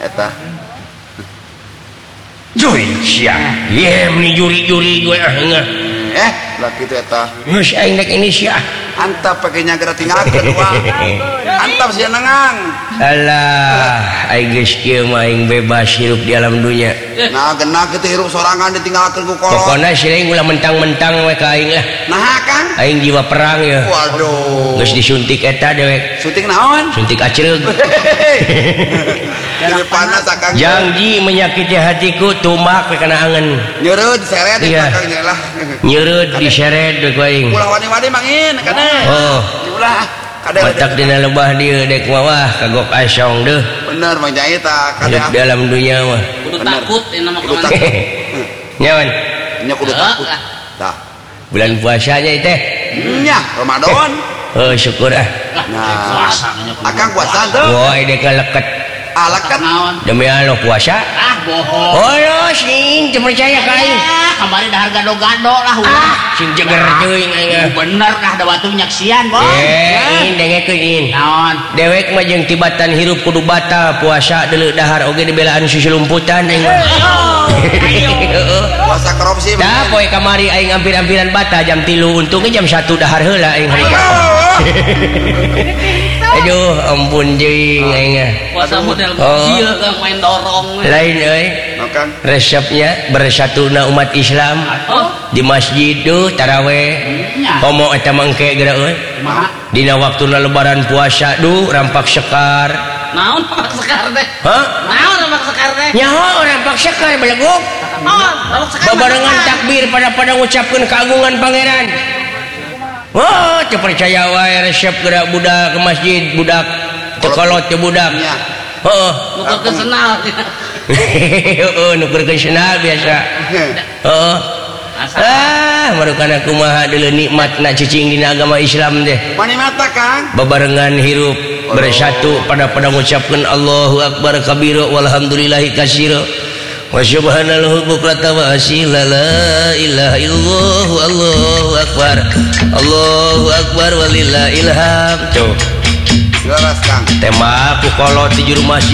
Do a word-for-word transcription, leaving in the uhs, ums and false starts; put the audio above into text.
eta juri sia ye meni juri-juri gue ah ngah eh lah kitu eta geus aing dek ini sia antap pake nyager tinggalkeun uang antap sia nengang alah aing geus kieu mah aing bebas hirup di alam dunia nah genah kitu hirup sorangan ditinggalkeun ku kolot pokona sireng ulah mentang-mentang we ka aing lah nah kang aing jiwa perang ya waduh geus disuntik eta dewek suntik naon suntik acreug jadi panas akang janji menyakiti hatiku tumbak we kana angen nyeureud seret iya. akangnya lah nyeureud diseret we ku aing ulah wani-wani mangin kana oh ulah kada matak dina lebah dieu dek mawah kagok asong deuh bener Mang Jai tah hidup kada dalam dunia mah kudu takut ini nama kudu kemana takut nyaman nya kudu takut tah bulan puasanya teh nya Ramadan oh syukur ah nah akang puasa tuh woi dek leket alakan naon demi Allah puasa ah bohong oh lo sing teu percaya ka aing kemarin dah gado-gado lah ah sing jeger teuing aing bener kah da batu nyaksian bos eh in dengekeun in naon dewek mah jeung tibatan hirup kudu batal puasa deuleu dahar oge dibelaan susulumputan aing mah puasa korupsi da poe kamari aing ampir-ampiran batal jam tilu untungnya jam satu dahar heula aing hari aduh ampun jeung aing puasa model Oh. kieu kang main dorong lain euy makan resepnya bersatuna umat Islam oh di masjid duh taraweh nya komo eta mangke geura euy mah dina waktuna lebaran puasa duh rampak sekar naon rampak sekar teh hah naon rampak sekar teh nyaho rampak sekar beleguk naon rampak sekar babarengan takbir pada pada ngucapkeun keagungan pangeran wah teu percaya wae resep geura budak ke masjid budak teu kolot teu budak nya heeh nuker senal heeh nukerkeun senal biasa heeh ah marukana kumaha deuleu nikmatna cicing dina agama Islam teh mani mata kang babarengan hirup bersatu pada pada mengucapkan Allahu Akbar kabira walhamdulillahi katsira wa subhanallahu bukrata wa asila la ilaha illallah Allahu Akbar Allahu Akbar walillahil hamd tuh jelas kang tema aku kolot di juru masjid